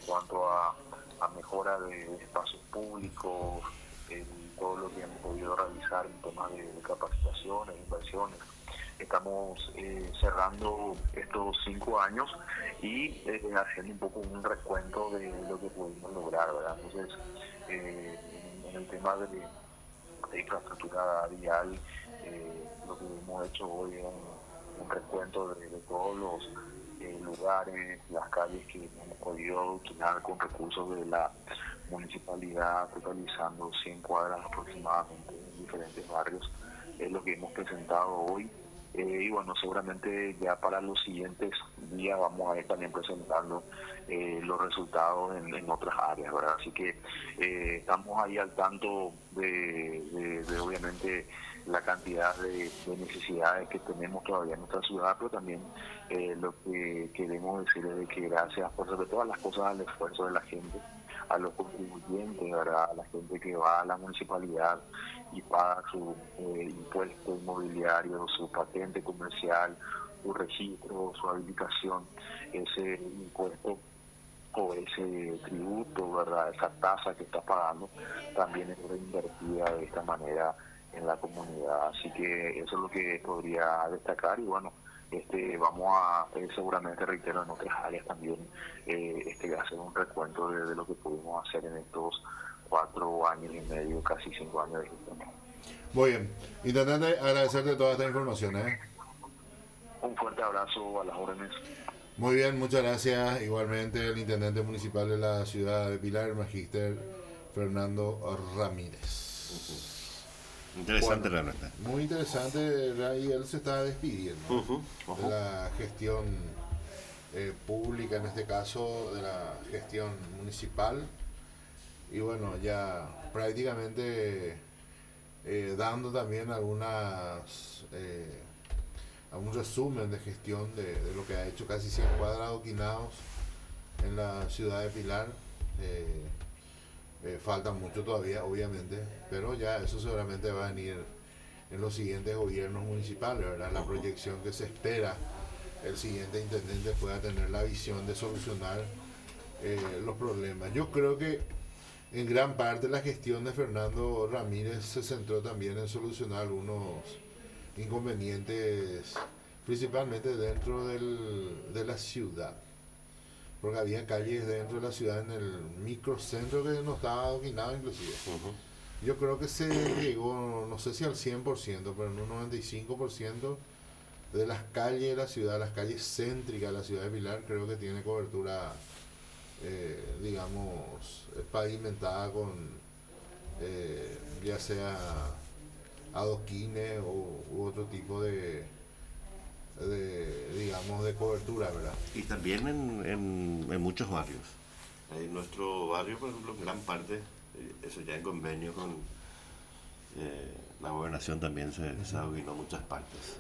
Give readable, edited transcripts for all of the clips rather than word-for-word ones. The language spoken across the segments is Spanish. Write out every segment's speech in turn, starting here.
cuanto a mejora de espacios públicos, en todo lo que hemos podido realizar en temas de capacitaciones, inversiones. Estamos cerrando estos 5 años y haciendo un poco un recuento de lo que pudimos lograr, ¿verdad? Entonces, en el tema de infraestructura vial, lo que hemos hecho hoy es un recuento de todos los lugares, las calles que hemos podido utilizar con recursos de la municipalidad, totalizando 100 cuadras aproximadamente en diferentes barrios. Es lo que hemos presentado hoy. Y bueno, seguramente ya para los siguientes días vamos a ir también presentando los resultados en otras áreas, ¿verdad? Así que estamos ahí al tanto de obviamente la cantidad de necesidades que tenemos todavía en nuestra ciudad, pero también lo que queremos decir es de que gracias por sobre todas las cosas al esfuerzo de la gente, a los contribuyentes, ¿verdad? A la gente que va a la municipalidad y paga su impuesto inmobiliario, su patente comercial, su registro, su habilitación, ese impuesto o ese tributo, ¿verdad? Esa tasa que está pagando también es reinvertida de esta manera en la comunidad. Así que eso es lo que podría destacar y bueno, vamos a seguramente, reitero, en otras áreas también hacer un recuento de lo que pudimos hacer en estos 4 años y medio, casi 5 años de gestión. Muy bien, intendente, agradecerte toda esta información, ¿eh? Un fuerte abrazo, a las órdenes. Muy bien, muchas gracias. Igualmente el intendente municipal de la ciudad de Pilar, el magíster Fernando Ramírez. Interesante, bueno, realmente. Muy interesante, y él se está despidiendo de la gestión pública, en este caso de la gestión municipal, y bueno, ya prácticamente dando también algún resumen de gestión de lo que ha hecho, casi 100 cuadrados quinados en la ciudad de Pilar. Falta mucho todavía, obviamente, pero ya eso seguramente va a venir en los siguientes gobiernos municipales, ¿verdad? La proyección que se espera, el siguiente intendente pueda tener la visión de solucionar los problemas. Yo creo que en gran parte la gestión de Fernando Ramírez se centró también en solucionar algunos inconvenientes, principalmente dentro de la ciudad, porque había calles dentro de la ciudad, en el microcentro, que no estaba adoquinado inclusive. Yo creo que se llegó, no sé si al 100%, pero en un 95% de las calles de la ciudad, las calles céntricas de la ciudad de Pilar, creo que tiene cobertura, digamos, pavimentada con ya sea adoquines u otro tipo digamos, de cobertura, ¿verdad? Y también en muchos barrios. En nuestro barrio, por ejemplo, en gran parte, eso ya en convenio con la gobernación también se adoquinó muchas partes.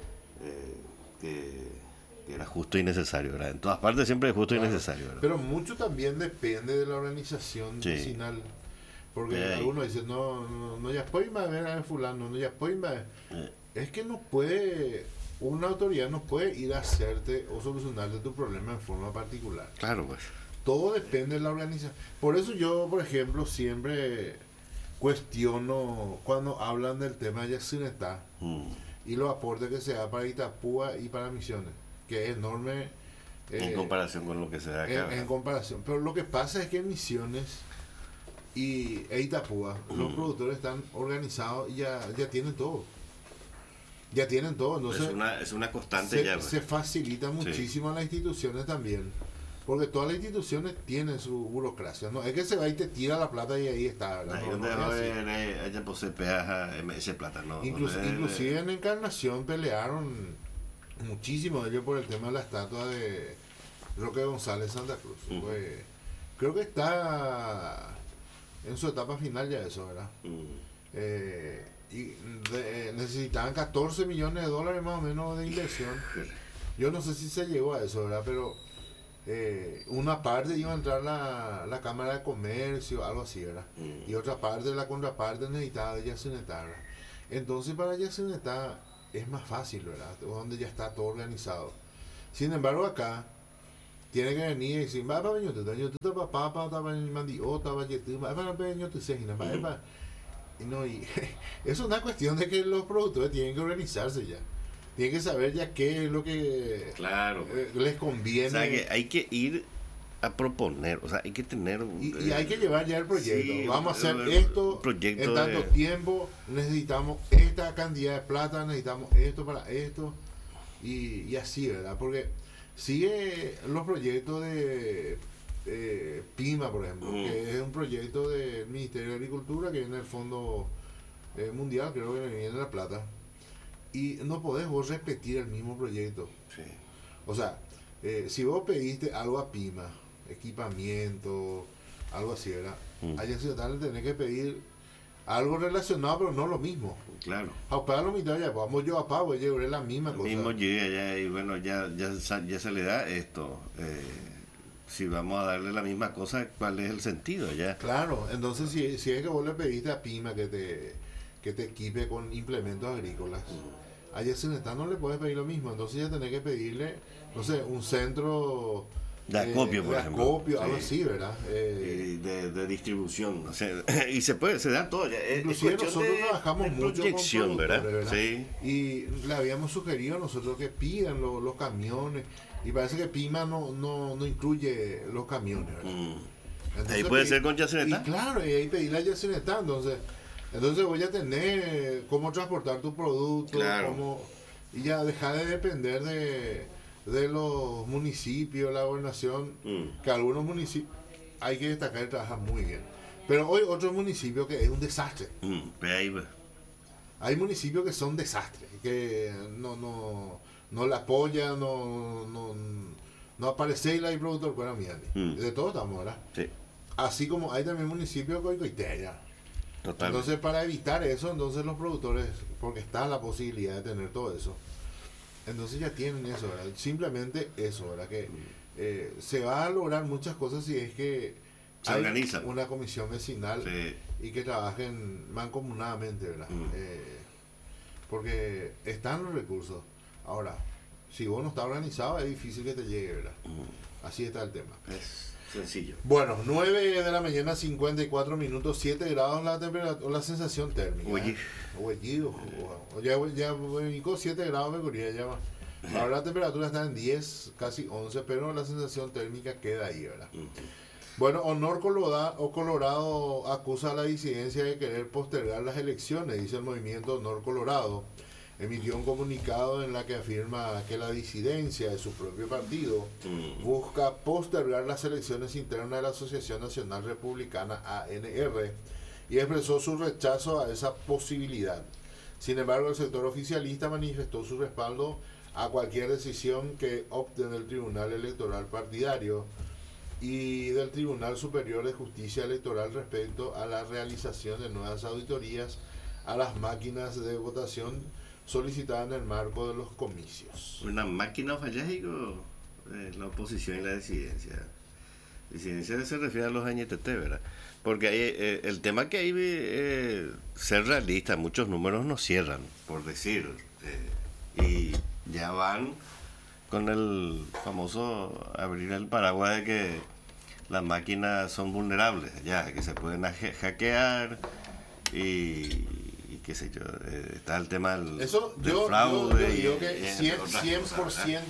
Que era justo y necesario, ¿verdad? En todas partes siempre es justo y necesario, ¿verdad? Pero mucho también depende de la organización vecinal. Porque algunos dicen, no ya puede ver a fulano, no ya puede ver. Es que no puede, una autoridad no puede ir a hacerte o solucionarte tu problema en forma particular. Claro, pues. Todo depende de la organización. Por eso yo, por ejemplo, siempre cuestiono cuando hablan del tema de Yacyretá y los aportes que se da para Itapúa y para Misiones, que es enorme. En comparación con lo que se da acá. En comparación. Pero lo que pasa es que en Misiones y Itapúa, los productores están organizados y ya tienen todo. Ya tienen todo. Entonces, es una constante ya. Se facilita muchísimo a las instituciones también. Porque todas las instituciones tienen su burocracia. No es que se va y te tira la plata y ahí está. Ella posee ese plata, ¿no? Inclusive en Encarnación pelearon muchísimo ellos por el tema de la estatua de Roque González Santa Cruz. Pues, creo que está en su etapa final ya eso, ¿verdad? Necesitaban 14 millones de dólares más o menos de inversión. Yo no sé si se llegó a eso, ¿verdad? Pero una parte iba a entrar la Cámara de Comercio, algo así, ¿verdad? Y otra parte, la contraparte, necesitaba de Yacyretá, ¿verdad? Entonces para Yacyretá es más fácil, ¿verdad? Donde ya está todo organizado. Sin embargo, acá tiene que venir y decir, va para tú papá, para mandiota, va para peño tu segina, y no, y es una cuestión de que los productores tienen que organizarse ya. Tienen que saber ya qué es lo que Claro. les conviene. O sea, que hay que ir a proponer, o sea, hay que tener... Y hay que llevar ya el proyecto. Sí, vamos a hacer esto en tanto tiempo, necesitamos esta cantidad de plata, necesitamos esto para esto, y así, ¿verdad? Porque sigue los proyectos de PIMA, por ejemplo, que es un proyecto del Ministerio de Agricultura que viene del Fondo Mundial, creo que viene de La Plata, y no podés vos repetir el mismo proyecto. Sí. O sea, si vos pediste algo a PIMA, equipamiento, algo así, ¿verdad? A Yacyretá le tenés que pedir algo relacionado, pero no lo mismo. Claro. A usted lo mismo, ya vamos yo a Pavo, yo la misma cosa. Mismo llega ya y bueno, ya se le da esto. Si vamos a darle la misma cosa, ¿cuál es el sentido ya? Claro, entonces si es que vos le pediste a PIMA que te equipe con implementos agrícolas, a Yacyretá no le puedes pedir lo mismo, entonces ya tenés que pedirle, no sé, un centro de acopio, por ejemplo. Acopio, algo así, ¿verdad? De distribución, o sea, y se da todo. Ya. Inclusive nosotros trabajamos mucho proyección, con ¿verdad? Sí. Y le habíamos sugerido a nosotros que pidan los camiones, y parece que PIMA no incluye los camiones, ¿verdad? Entonces, ahí puede ser con Yacyretá. Y claro, y ahí pedirle a Yacyretá, entonces voy a tener cómo transportar tu producto, claro. Y ya dejar de depender de los municipios, la gobernación, que algunos municipios, hay que destacar que trabajan muy bien. Pero hoy otros municipios que es un desastre. Ahí va. Hay municipios que son desastres, que no le apoyan, no aparece y hay productor con Miami. De todo estamos, ¿verdad? Sí. Así como hay también municipios que coitean. Totalmente. Entonces, para evitar eso, entonces los productores, porque está la posibilidad de tener todo eso, entonces ya tienen eso, ¿verdad? Simplemente eso, ¿verdad? Que se va a lograr muchas cosas si es que se hay organizan. una comisión vecinal, sí, y que trabajen mancomunadamente, ¿verdad? Porque están los recursos. Ahora, si vos no estás organizado, es difícil que te llegue, ¿verdad? Así está el tema. Es sencillo. Bueno, 9 de la mañana, 54 minutos, 7 grados la temperatura, la sensación térmica. Ya ubicó 7 grados Mercurio, ya va. Ahora la temperatura está en 10, casi 11, pero la sensación térmica queda ahí, ¿verdad? Bueno, Honor Colorado acusa a la disidencia de querer postergar las elecciones, dice el movimiento Honor Colorado. Emitió un comunicado en la que afirma que la disidencia de su propio partido busca postergar las elecciones internas de la Asociación Nacional Republicana ANR y expresó su rechazo a esa posibilidad. Sin embargo, el sector oficialista manifestó su respaldo a cualquier decisión que opte del Tribunal Electoral Partidario y del Tribunal Superior de Justicia Electoral respecto a la realización de nuevas auditorías a las máquinas de votación solicitadas en el marco de los comicios. Una máquina fallágico, la oposición y la disidencia. Disidencia se refiere a los NTT, ¿verdad? Porque hay, el tema que hay, ser realista, muchos números no cierran, por decir, y ya van con el famoso abrir el paraguas de que las máquinas son vulnerables, ya que se pueden hackear y qué sé yo, está el tema del, eso del yo fraude. Yo digo que 100%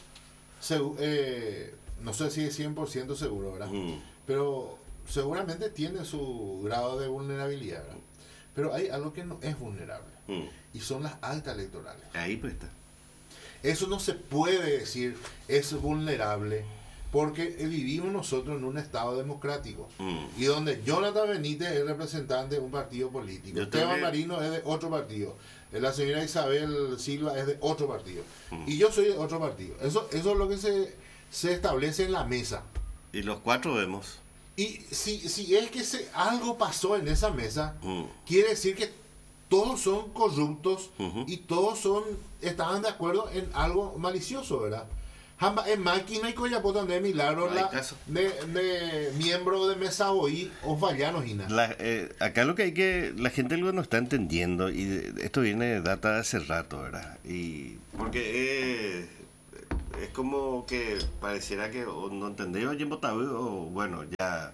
no sé si es 100% seguro, ¿verdad? Pero seguramente tiene su grado de vulnerabilidad, ¿verdad? Pero hay algo que no es vulnerable, y son las actas electorales. Ahí pues está. Eso no se puede decir es vulnerable, porque vivimos nosotros en un estado democrático, y donde Jonathan Benítez es representante de un partido político, Esteban Marino es de otro partido, la señora Isabel Silva es de otro partido, y yo soy de otro partido. Eso es lo que se establece en la mesa. Y los cuatro vemos. Y si es que algo pasó en esa mesa, quiere decir que todos son corruptos y todos estaban de acuerdo en algo malicioso, ¿verdad? En máquina y coyapota de milagro de miembro de mesa hoy o fallanos y nada. Acá lo que hay que la gente luego no está entendiendo, y esto viene de data de hace rato, ¿verdad? Y porque es como que pareciera que o no entendéis oye o bueno, ya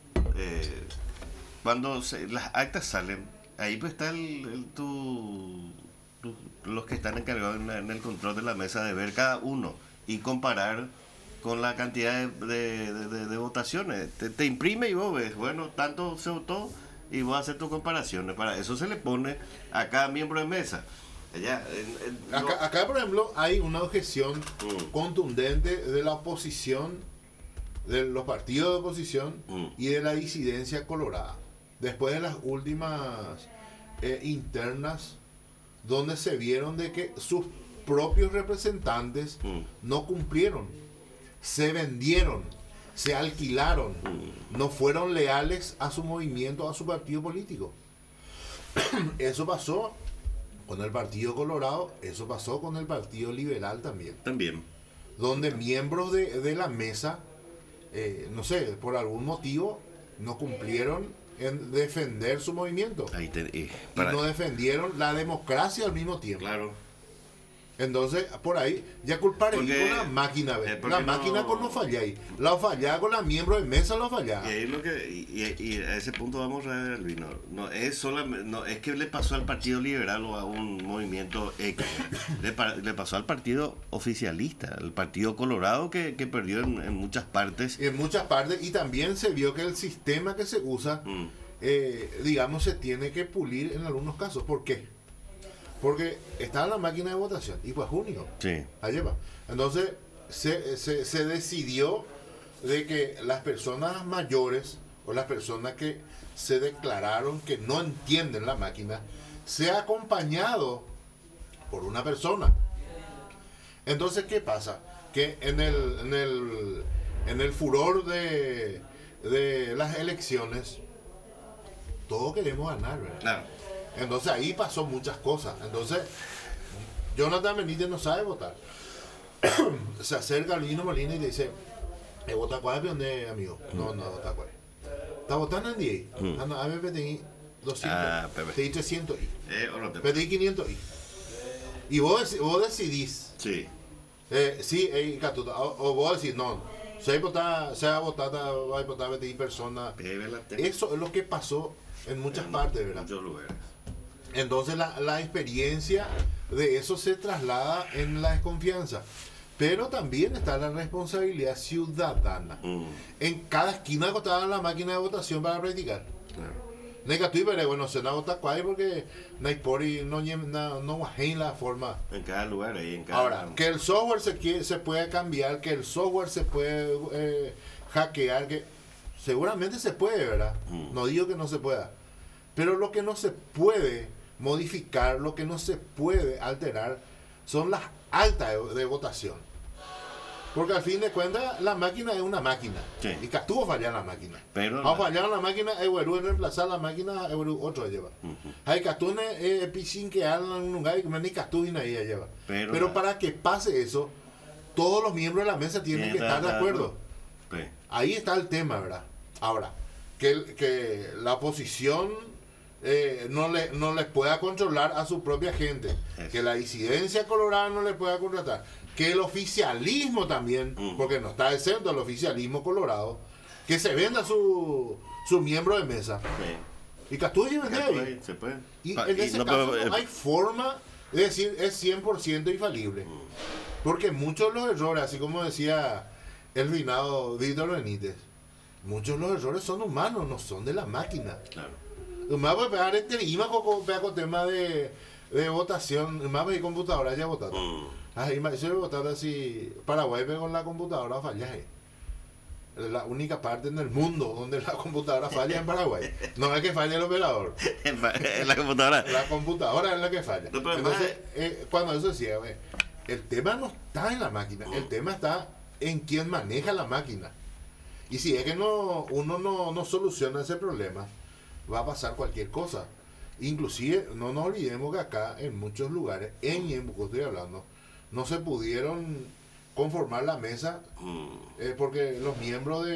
cuando las actas salen, ahí pues está los que están encargados en el control de la mesa de ver cada uno y comparar con la cantidad de votaciones. Te imprime y vos ves, bueno, tanto se votó y vos haces tus comparaciones. Para eso se le pone a cada miembro de mesa. Allá, acá, por ejemplo, hay una objeción contundente de la oposición, de los partidos de oposición y de la disidencia colorada. Después de las últimas internas, donde se vieron de que sus propios representantes no cumplieron, se vendieron, se alquilaron, no fueron leales a su movimiento, a su partido político. Eso pasó con el Partido Colorado, eso pasó con el Partido Liberal también. Donde miembros de la mesa, no sé, por algún motivo, no cumplieron en defender su movimiento. Y no defendieron la democracia al mismo tiempo. Claro. Entonces, por ahí, ya culparéis con la máquina, la máquina con no falláis. La fallá con la miembro de mesa, la fallá. Y ahí lo que, y a ese punto vamos a ver, Luis, no es que le pasó al Partido Liberal o a un movimiento X, le pasó al partido oficialista, el Partido Colorado que perdió en muchas partes. En muchas partes, y también se vio que el sistema que se usa, digamos, se tiene que pulir en algunos casos. ¿Por qué? Porque está en la máquina de votación y pues junio. Sí. Allí va. Entonces se decidió de que las personas mayores o las personas que se declararon que no entienden la máquina sea acompañado por una persona. Entonces, ¿qué pasa? Que en el furor de las elecciones todos queremos ganar, ¿verdad? Claro. Entonces ahí pasó muchas cosas. Entonces, Jonathan Benítez no sabe votar. Se acerca a Lino Molina y le dice, ¿vota cuál, dónde, amigo? No, vota cuál. ¿Está votando en 10? A mí me pedí 200, pedí 300 y. Pedí 500 y. Y vos decidís. Sí. Sí, o vos decís, no, se va a votar 20 personas. Eso es lo que pasó en muchas partes, ¿verdad? En muchos lugares. Entonces la experiencia de eso se traslada en la desconfianza. Pero también está la responsabilidad ciudadana. En cada esquina estaba la máquina de votación para practicar. Claro. Bueno, se no vota cuál porque no hay por y no hay la forma. En cada lugar ahí, en cada Ahora, lugar. Que el software se puede cambiar, que el software se puede hackear, que seguramente se puede, ¿verdad? No digo que no se pueda. Pero lo que no se puede modificar, lo que no se puede alterar, son las actas de votación. Porque al fin de cuentas, la máquina es una máquina. Sí. Y que estuvo fallando la máquina. Pero a fallar la máquina, en reemplazar la máquina, otro lleva. Hay castune, pisin que hablan un lugar y ni castune ahí lleva. Pero para que pase eso, todos los miembros de la mesa tienen que estar de acuerdo. Sí. Ahí está el tema, ¿verdad? Ahora, que la oposición no les pueda controlar a su propia gente, que la disidencia colorada no le pueda contratar, que el oficialismo también, porque no está exento el oficialismo colorado, que se venda su miembro de mesa. Sí. Y Castulla vende ahí. Se puede. Y en ese caso no hay forma de decir es 100% infalible. Porque muchos de los errores, así como decía el finado Víctor Benítez, muchos de los errores son humanos, no son de la máquina. Claro. Más voy a pegar con tema de votación, más de computadora ya votado. Ahí me hizo votar así, Paraguay con la computadora falla. Es la única parte en el mundo donde la computadora falla en Paraguay. No es que falle el operador. La computadora. La computadora es la que falla. No, entonces, cuando eso decía, el tema no está en la máquina, el tema está en quien maneja la máquina. Y si es que uno no soluciona ese problema, va a pasar cualquier cosa. Inclusive, no nos olvidemos que acá, en muchos lugares, en Ñembucú estoy hablando, no se pudieron conformar la mesa porque los miembros